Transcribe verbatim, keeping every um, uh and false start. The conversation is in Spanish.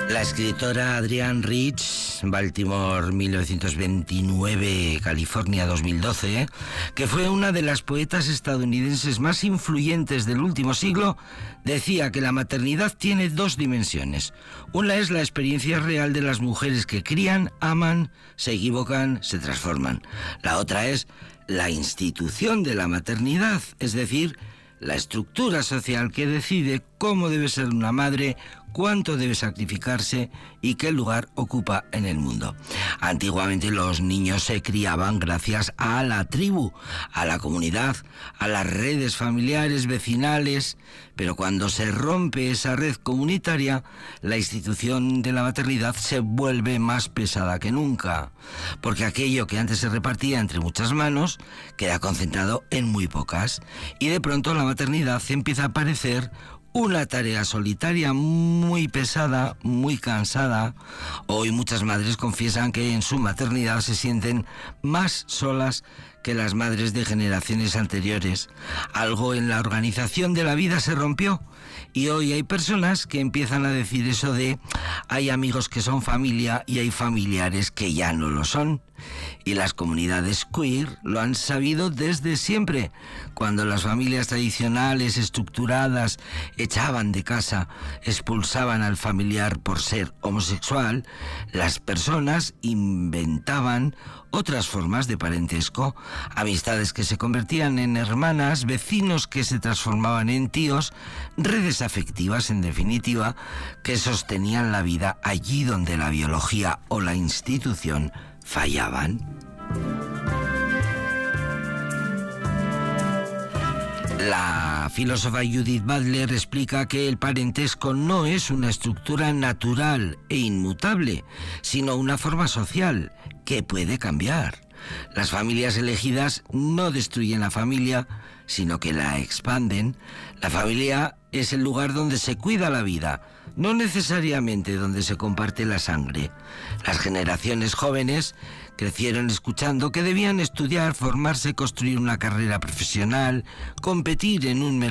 La escritora Adrienne Rich, Baltimore mil novecientos veintinueve, California dos mil doce, que fue una de las poetas estadounidenses más influyentes del último siglo, decía que la maternidad tiene dos dimensiones. Una es la experiencia real de las mujeres que crían, aman, se equivocan, se transforman. La otra es la institución de la maternidad, es decir, la estructura social que decide cómo debe ser una madre, cuánto debe sacrificarse y qué lugar ocupa en el mundo. Antiguamente los niños se criaban gracias a la tribu, a la comunidad, a las redes familiares, vecinales, pero cuando se rompe esa red comunitaria, la institución de la maternidad se vuelve más pesada que nunca, porque aquello que antes se repartía entre muchas manos queda concentrado en muy pocas, y de pronto la maternidad empieza a parecer una tarea solitaria muy pesada, muy cansada. Hoy muchas madres confiesan que en su maternidad se sienten más solas que las madres de generaciones anteriores. Algo en la organización de la vida se rompió y hoy hay personas que empiezan a decir eso de hay amigos que son familia y hay familiares que ya no lo son. Y las comunidades queer lo han sabido desde siempre. Cuando las familias tradicionales, estructuradas, echaban de casa, expulsaban al familiar por ser homosexual, las personas inventaban otras formas de parentesco, amistades que se convertían en hermanas, vecinos que se transformaban en tíos, redes afectivas, en definitiva, que sostenían la vida allí donde la biología o la institución fallaban. La filósofa Judith Butler explica que el parentesco no es una estructura natural e inmutable, sino una forma social que puede cambiar. Las familias elegidas no destruyen la familia, sino que la expanden. La familia es el lugar donde se cuida la vida, no necesariamente donde se comparte la sangre. Las generaciones jóvenes crecieron escuchando que debían estudiar, formarse, construir una carrera profesional, competir en un mercado